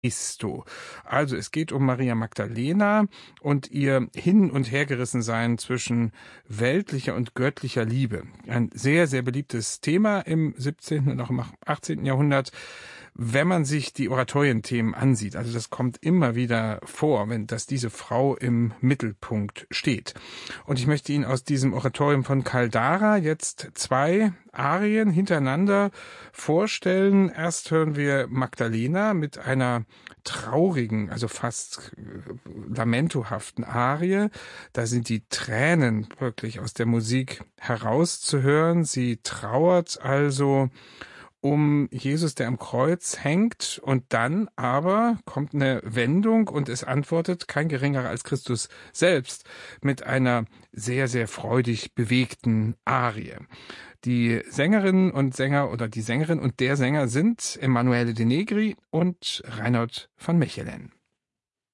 Christo. Also es geht um Maria Magdalena und ihr Hin- und Hergerissensein zwischen weltlicher und göttlicher Liebe. Ein sehr, sehr beliebtes Thema im 17. und auch im 18. Jahrhundert, wenn man sich die Oratorienthemen ansieht. Also das kommt immer wieder vor, dass diese Frau im Mittelpunkt steht. Und ich möchte Ihnen aus diesem Oratorium von Caldara jetzt 2 Arien hintereinander vorstellen. Erst hören wir Magdalena mit einer traurigen, also fast lamentohaften Arie. Da sind die Tränen wirklich aus der Musik herauszuhören. Sie trauert also um Jesus, der am Kreuz hängt, und dann aber kommt eine Wendung und es antwortet kein geringerer als Christus selbst mit einer sehr, sehr freudig bewegten Arie. Die Sängerinnen und Sänger oder die Sängerin und der Sänger sind Emanuele de Negri und Reinhold von Mechelen.